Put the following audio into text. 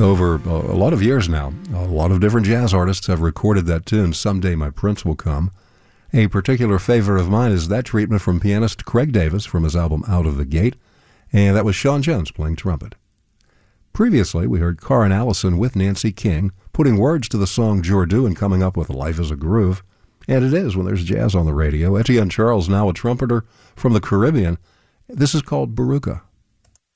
over a lot of years now. A lot of different jazz artists have recorded that tune, Someday My Prince Will Come. A particular favorite of mine is that treatment from pianist Craig Davis from his album Out of the Gate, and that was Sean Jones playing trumpet. Previously, we heard Karin Allison with Nancy King putting words to the song Jordu and coming up with Life is a Groove. And it is when there's jazz on the radio. Etienne Charles, now a trumpeter from the Caribbean. This is called Baruka.